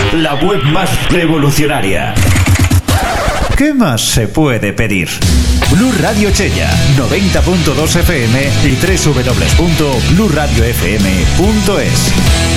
la web más revolucionaria. ¿Qué más se puede pedir? Blu Radio Chella, 90.2 FM y www.bluradiofm.es.